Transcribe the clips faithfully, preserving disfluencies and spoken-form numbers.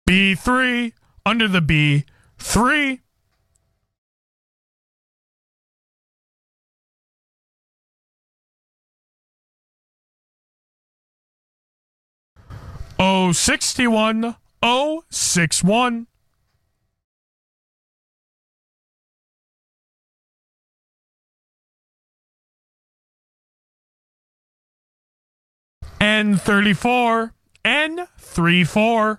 B three, under the B, three. O sixty-one, O sixty-one. N thirty-four, N thirty-four.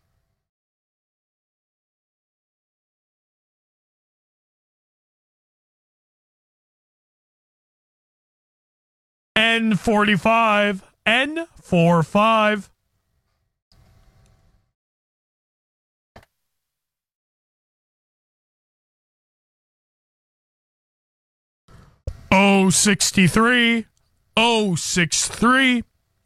N forty-five, N forty-five. O sixty-three, O sixty-three.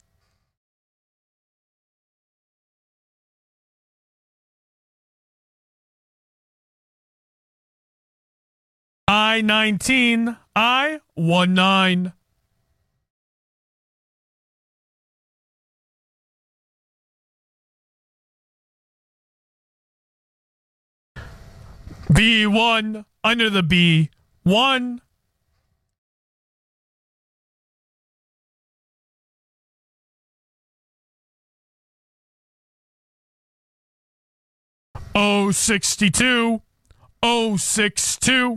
I nineteen, I nineteen. B one, under the B, one. O sixty-two, O sixty-two.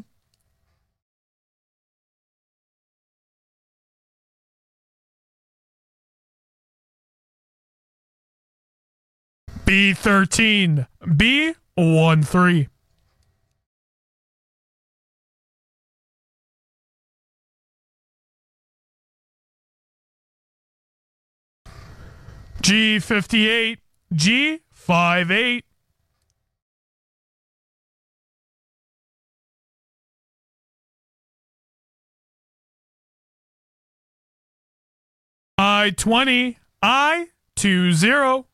B thirteen, B thirteen. G fifty-eight, G fifty-eight. I twenty, I twenty.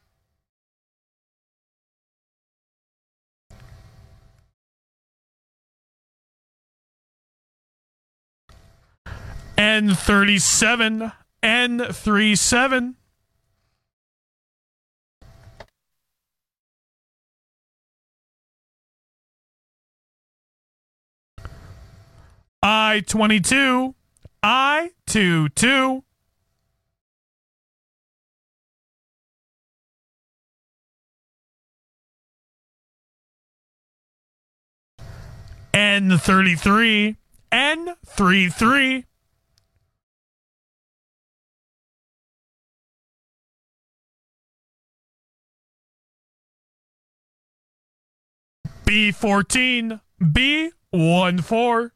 N thirty-seven, N thirty-seven. I twenty-two, I twenty-two. N thirty-three, N thirty-three. B fourteen, B fourteen.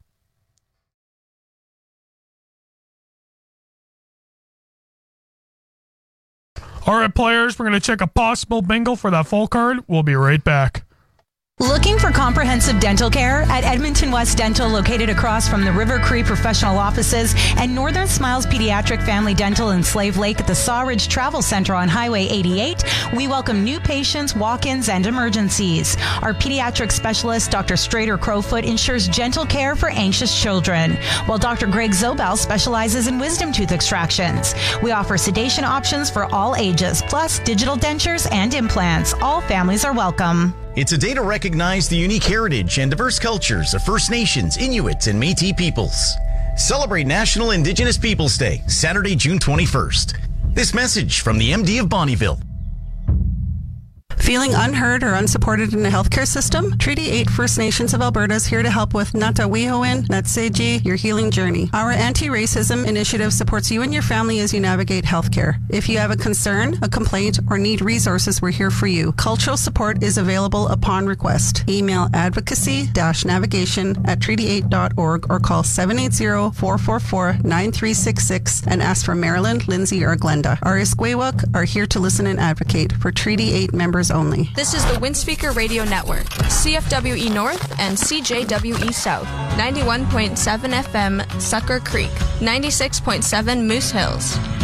All right, players, we're going to check a possible bingo for that full card. We'll be right back. Looking for comprehensive dental care? At Edmonton West Dental, located across from the River Cree Professional Offices and Northern Smiles Pediatric Family Dental in Slave Lake at the Sawridge Travel Center on Highway eighty-eight, we welcome new patients, walk-ins, and emergencies. Our pediatric specialist, Doctor Strader Crowfoot, ensures gentle care for anxious children, while Doctor Greg Zobel specializes in wisdom tooth extractions. We offer sedation options for all ages, plus digital dentures and implants. All families are welcome. It's a day to recognize the unique heritage and diverse cultures of First Nations, Inuits, and Métis peoples. Celebrate National Indigenous Peoples Day, Saturday, June twenty-first. This message from the M D of Bonnyville. Feeling unheard or unsupported in the healthcare system? Treaty eight First Nations of Alberta is here to help with Natawihoin, Natseji, your healing journey. Our anti-racism initiative supports you and your family as you navigate healthcare. If you have a concern, a complaint, or need resources, we're here for you. Cultural support is available upon request. Email advocacy-navigation at treaty eight dot org or call seven eight zero, four four four, nine three six six and ask for Marilyn, Lindsay, or Glenda. Our Iskwewak are here to listen and advocate for Treaty eight members only. This is the Windspeaker Radio Network, C F W E North and C J W E South, ninety-one point seven F M Sucker Creek, ninety-six point seven Moose Hills,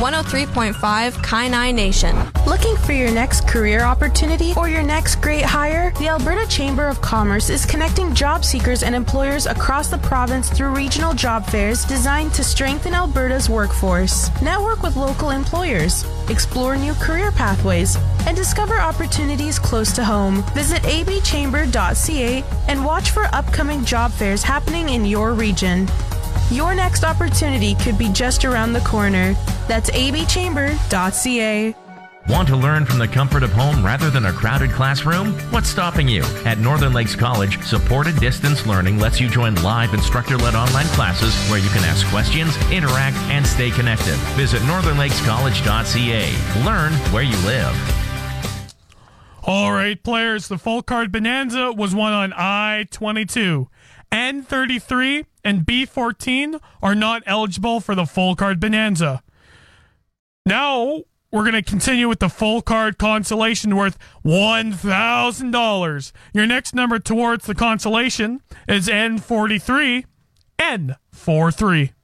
one oh three point five Kainai Nation. Looking for your next career opportunity or your next great hire? The Alberta Chamber of Commerce is connecting job seekers and employers across the province through regional job fairs designed to strengthen Alberta's workforce. Network with local employers, explore new career pathways, and discover opportunities close to home. Visit a b chamber dot c a and watch for upcoming job fairs happening in your region. Your next opportunity could be just around the corner. That's a b chamber dot c a. Want to learn from the comfort of home rather than a crowded classroom? What's stopping you? At Northern Lakes College, supported distance learning lets you join live instructor-led online classes where you can ask questions, interact, and stay connected. Visit northern lakes college dot c a. Learn where you live. All right, players, the full card bonanza was won on I twenty-two. N thirty-three and B fourteen are not eligible for the full card bonanza. Now, we're going to continue with the full card consolation worth one thousand dollars. Your next number towards the consolation is N forty-three. N forty-three.